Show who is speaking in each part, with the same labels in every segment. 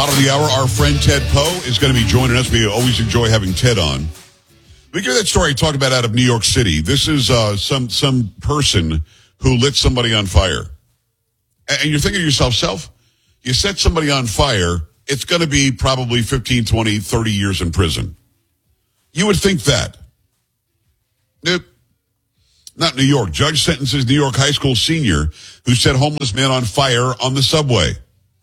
Speaker 1: Bottom of the hour, our friend Ted Poe is going to be joining us. We always enjoy having Ted on. Let me give you that story I talked about out of New York City. This is some person who lit somebody on fire. And you're thinking to yourself, you set somebody on fire, it's going to be probably 15, 20, 30 years in prison. You would think that. Nope. Not New York. Judge sentences New York high school senior who set homeless man on fire on the subway.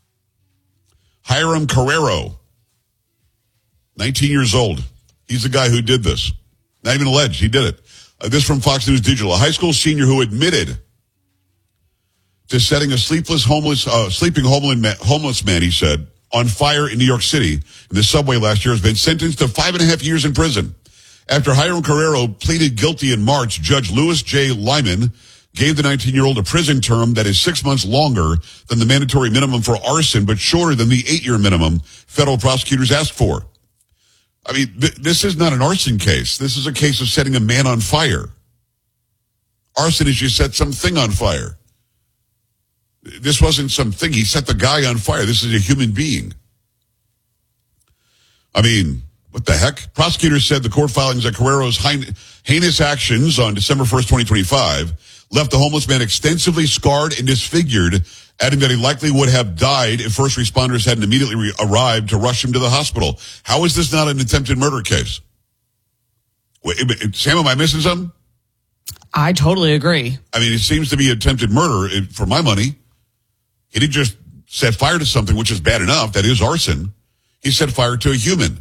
Speaker 1: Hiram Carrero, 19 years old. He's the guy who did this. Not even alleged. He did it. This from Fox News Digital. A high school senior who admitted to setting a sleeping homeless man, he said, on fire in New York City in the subway last year has been sentenced to 5.5 years in prison. After Hiram Carrero pleaded guilty in March, Judge Louis J. Lyman gave the 19-year-old a prison term that is 6 months longer than the mandatory minimum for arson, but shorter than the 8-year minimum federal prosecutors asked for. I mean, this is not an arson case. This is a case of setting a man on fire. Arson is you set something on fire. This wasn't something. He set the guy on fire. This is a human being. I mean, what the heck? Prosecutors said the court filings that Carrero's heinous actions on December 1st, 2025, left the homeless man extensively scarred and disfigured, adding that he likely would have died if first responders hadn't immediately arrived to rush him to the hospital. How is this not an attempted murder case? Wait, Sam, am I missing something?
Speaker 2: I totally agree.
Speaker 1: I mean, it seems to be attempted murder for my money. He didn't just set fire to something, which is bad enough. That is arson. He set fire to a human.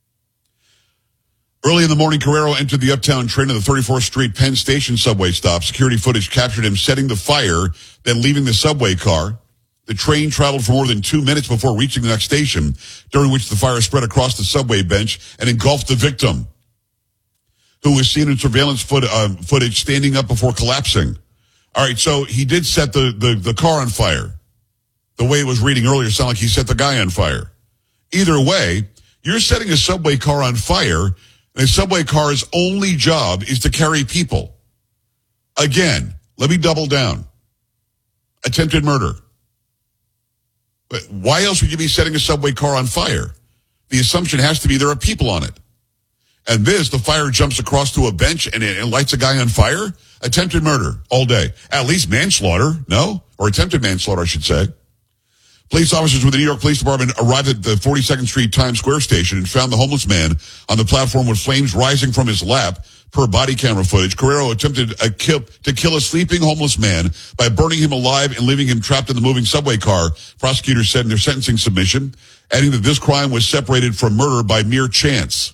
Speaker 1: Early in the morning, Carrero entered the uptown train of the 34th Street Penn Station subway stop. Security footage captured him setting the fire, then leaving the subway car. The train traveled for more than 2 minutes before reaching the next station, during which the fire spread across the subway bench and engulfed the victim, who was seen in surveillance footage standing up before collapsing. All right, so he did set the car on fire. The way it was reading earlier sounded like he set the guy on fire. Either way, you're setting a subway car on fire. A subway car's only job is to carry people. Again, let me double down. Attempted murder. But why else would you be setting a subway car on fire? The assumption has to be there are people on it. And the fire jumps across to a bench and it lights a guy on fire? Attempted murder all day. At least manslaughter, no? Or attempted manslaughter, I should say. Police officers with the New York Police Department arrived at the 42nd Street Times Square station and found the homeless man on the platform with flames rising from his lap. Per body camera footage, Carrero attempted to kill a sleeping homeless man by burning him alive and leaving him trapped in the moving subway car, prosecutors said in their sentencing submission, adding that this crime was separated from murder by mere chance.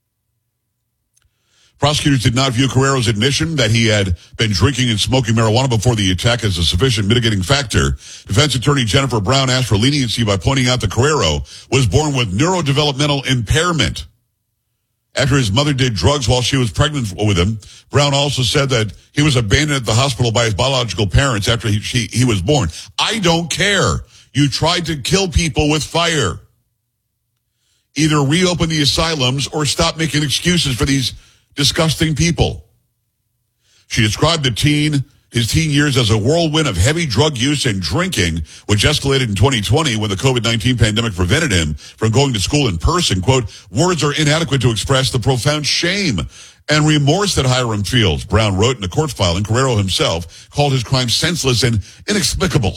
Speaker 1: Prosecutors did not view Carrero's admission that he had been drinking and smoking marijuana before the attack as a sufficient mitigating factor. Defense attorney Jennifer Brown asked for leniency by pointing out that Carrero was born with neurodevelopmental impairment. After his mother did drugs while she was pregnant with him, Brown also said that he was abandoned at the hospital by his biological parents after he was born. I don't care. You tried to kill people with fire. Either reopen the asylums or stop making excuses for these disgusting people. She described his teen years as a whirlwind of heavy drug use and drinking, which escalated in 2020 when the COVID-19 pandemic prevented him from going to school in person. Quote, words are inadequate to express the profound shame and remorse that Hiram feels, Brown wrote in a court filing. Carrero himself called his crime senseless and inexplicable.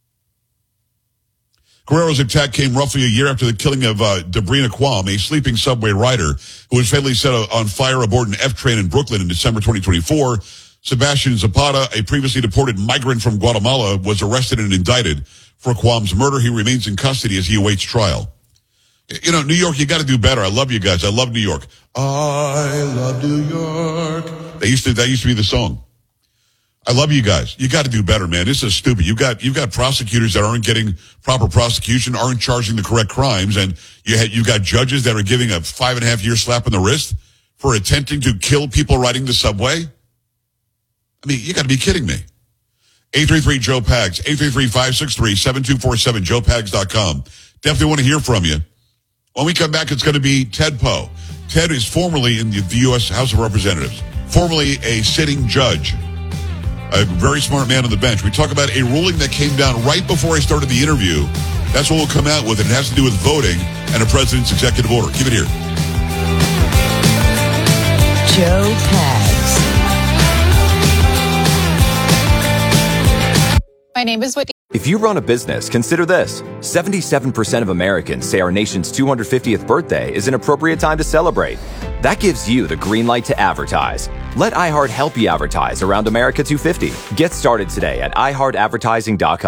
Speaker 1: Carrero's attack came roughly a year after the killing of Debrina Quam, a sleeping subway rider who was fatally set on fire aboard an F train in Brooklyn in December 2024. Sebastian Zapata, a previously deported migrant from Guatemala, was arrested and indicted for Quam's murder. He remains in custody as he awaits trial. You know, New York, you got to do better. I love you guys. I love New York. I love New York. That used to be the song. I love you guys. You got to do better, man. This is stupid. You've got prosecutors that aren't getting proper prosecution, aren't charging the correct crimes, and you've got judges that are giving a 5.5-year slap on the wrist for attempting to kill people riding the subway. I mean, you got to be kidding me. 833-JOE-PAGS, 833-563-7247, joepags.com. Definitely want to hear from you. When we come back, it's going to be Ted Poe. Ted is formerly in the U.S. House of Representatives, formerly a sitting judge. A very smart man on the bench. We talk about a ruling that came down right before I started the interview That's what we'll come out with. It has to do with voting and a president's executive order. Keep it here.
Speaker 3: Joe Pags.
Speaker 4: My name is Whitney.
Speaker 5: If you run a business, consider this. 77% of Americans say our nation's 250th birthday is an appropriate time to celebrate. That gives you the green light to advertise. Let iHeart help you advertise around America 250. Get started today at iHeartAdvertising.com.